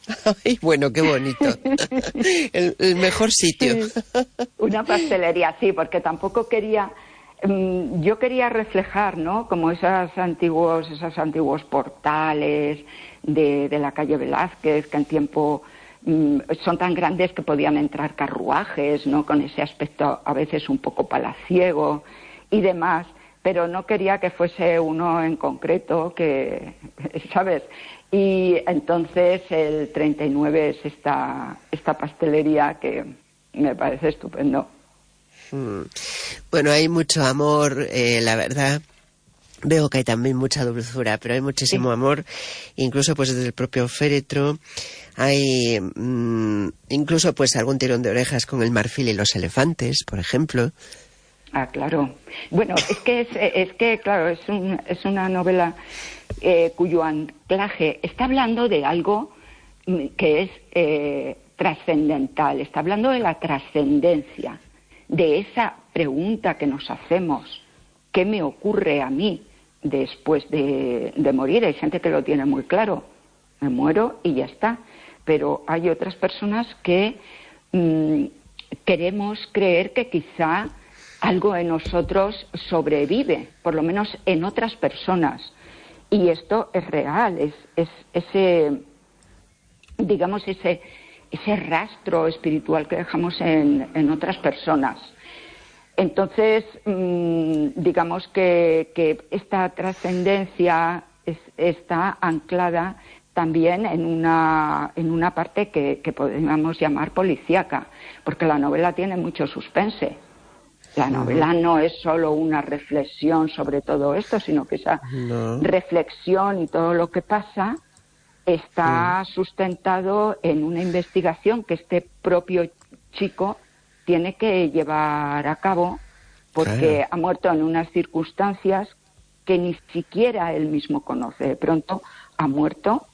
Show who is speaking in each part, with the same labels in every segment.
Speaker 1: Ay, bueno, qué bonito. El mejor sitio.
Speaker 2: Sí, una pastelería, sí, porque tampoco quería... yo quería reflejar, ¿no? Como esos antiguos portales de la calle Velázquez, que en tiempo son tan grandes que podían entrar carruajes, ¿no? Con ese aspecto a veces un poco palaciego y demás, pero no quería que fuese uno en concreto, que, ¿sabes? Y entonces el 39 es esta pastelería que me parece estupendo.
Speaker 1: Bueno, hay mucho amor, la verdad. Veo que hay también mucha dulzura, pero hay muchísimo
Speaker 2: Sí.
Speaker 1: amor, incluso pues desde el propio féretro. Hay incluso pues algún tirón de orejas con el marfil y los elefantes, por ejemplo.
Speaker 2: Ah, claro. Bueno, es que claro, es una novela cuyo anclaje está hablando de algo que es trascendental, está hablando de la trascendencia, de esa pregunta que nos hacemos, ¿qué me ocurre a mí después de morir? Hay gente que lo tiene muy claro, me muero y ya está, pero hay otras personas que queremos creer que quizá algo en nosotros sobrevive, por lo menos en otras personas. Y esto es real, es ese, digamos, ese rastro espiritual que dejamos en otras personas. Entonces, digamos que esta trascendencia está anclada también en una parte que podríamos llamar policíaca, porque la novela tiene mucho suspense. La novela no es solo una reflexión sobre todo esto, sino que esa reflexión y todo lo que pasa está sustentado en una investigación que este propio chico tiene que llevar a cabo, porque ha muerto en unas circunstancias que ni siquiera él mismo conoce. De pronto ha muerto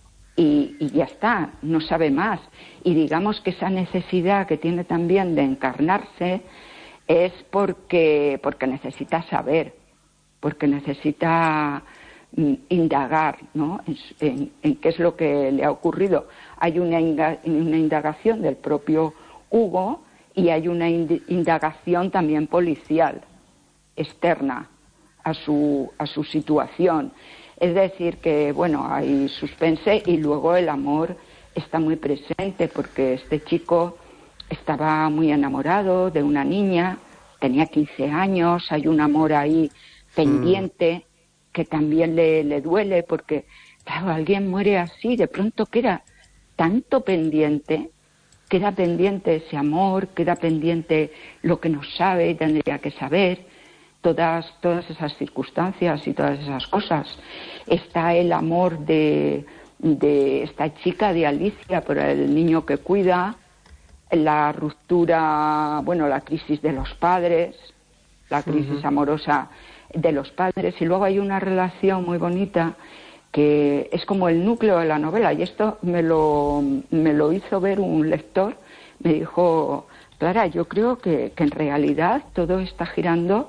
Speaker 2: y ya está, no sabe más. Y digamos que esa necesidad que tiene también de encarnarse es porque necesita saber, porque necesita indagar, ¿no? en qué es lo que le ha ocurrido. Hay una indagación del propio Hugo y hay una indagación también policial, externa a su situación. Es decir, que bueno, hay suspense y luego el amor está muy presente, porque este chico estaba muy enamorado de una niña, tenía 15 años, hay un amor ahí pendiente que también le duele, porque claro, alguien muere así, de pronto queda tanto pendiente, queda pendiente ese amor, queda pendiente lo que no sabe y tendría que saber, todas esas circunstancias y todas esas cosas. Está el amor de esta chica, de Alicia, por el niño que cuida, la ruptura, bueno, la crisis de los padres, la crisis amorosa de los padres, y luego hay una relación muy bonita que es como el núcleo de la novela, y esto me lo hizo ver un lector. Me dijo: Clara, yo creo que en realidad todo está girando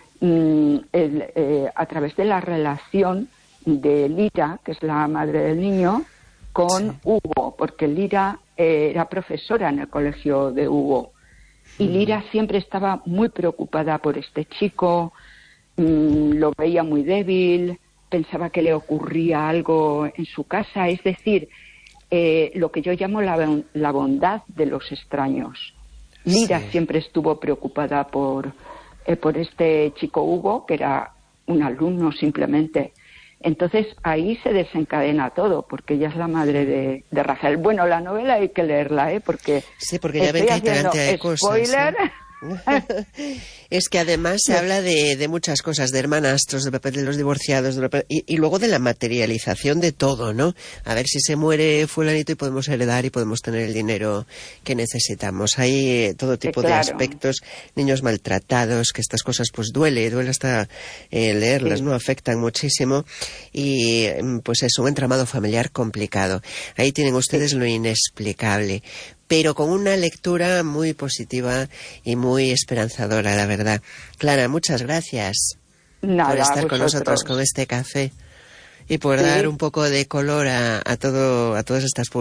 Speaker 2: a través de la relación de Lira, que es la madre del niño, con Hugo, porque Lira era profesora en el colegio de Hugo, y Lira siempre estaba muy preocupada por este chico, lo veía muy débil, pensaba que le ocurría algo en su casa, es decir, lo que yo llamo la bondad de los extraños. Lira siempre estuvo preocupada por este chico Hugo, que era un alumno simplemente. Entonces ahí se desencadena todo, porque ella es la madre de Rachel. Bueno, la novela hay que leerla, porque
Speaker 1: sí, porque ya ven que hay cantidad de cosas.
Speaker 2: Spoiler.
Speaker 1: Es que además se habla de muchas cosas, de hermanastros, de papel de los divorciados, y luego de la materialización de todo, ¿no? A ver si se muere fulanito y podemos heredar y podemos tener el dinero que necesitamos. Hay todo tipo de aspectos, niños maltratados, que estas cosas pues duele hasta leerlas, ¿no? Afectan muchísimo, y pues es un entramado familiar complicado. Ahí tienen ustedes lo inexplicable, pero con una lectura muy positiva y muy esperanzadora, la verdad. Clara, muchas gracias por estar con nosotros con este café y por dar un poco de color a todas estas